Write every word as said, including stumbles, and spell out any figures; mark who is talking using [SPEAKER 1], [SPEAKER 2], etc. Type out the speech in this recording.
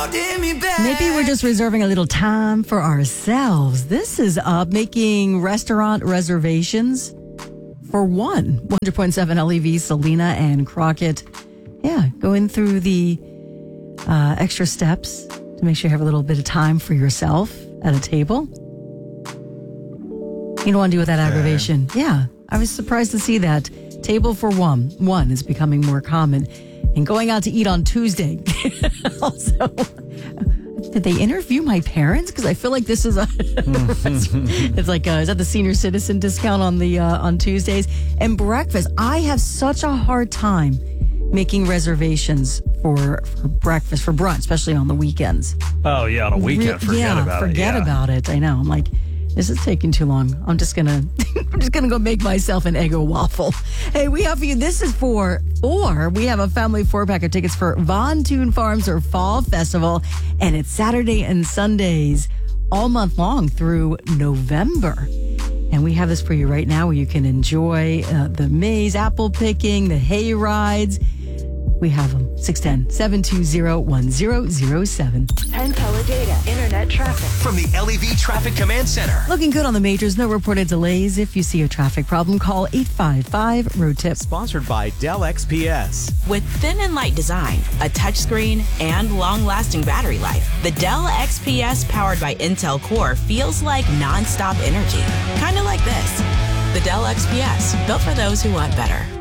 [SPEAKER 1] Maybe we're just reserving a little time for ourselves. This is up making restaurant reservations for one. one hundred point seven L E V, Selena and Crockett. Yeah, going through the uh, extra steps to make sure you have a little bit of time for yourself at a table. You don't want to deal with that aggravation. Yeah, I was surprised to see that. Table for one. One is becoming more common. And going out to eat on Tuesday. Also, did they interview my parents? Because I feel like this is a, it's like, uh, is that the senior citizen discount on the uh, on Tuesdays? And breakfast. I have such a hard time making reservations for, for breakfast, for brunch, especially on the weekends.
[SPEAKER 2] Oh, yeah, on a weekend. Forget
[SPEAKER 1] yeah,
[SPEAKER 2] about
[SPEAKER 1] forget
[SPEAKER 2] it.
[SPEAKER 1] Forget
[SPEAKER 2] yeah.
[SPEAKER 1] about it. I know. I'm like, this is taking too long. I'm just gonna, I'm just gonna go make myself an Eggo waffle. Hey, we have for you. This is for, or we have a family four pack of tickets for Von Toon Farms or Fall Festival, and it's Saturday and Sundays all month long through November. And we have this for you right now, where you can enjoy uh, the maize, apple picking, the hay rides. We have them. six one zero, seven two zero, one zero zero seven.
[SPEAKER 3] ten Teledata Internet traffic.
[SPEAKER 4] From the L E V Traffic Command Center.
[SPEAKER 1] Looking good on the majors. No reported delays. If you see a traffic problem, call eight five five, road tip.
[SPEAKER 5] Sponsored by Dell X P S.
[SPEAKER 6] With thin and light design, a touchscreen, and long-lasting battery life, the Dell X P S powered by Intel Core feels like non-stop energy. Kind of like this. The Dell X P S, built for those who want better.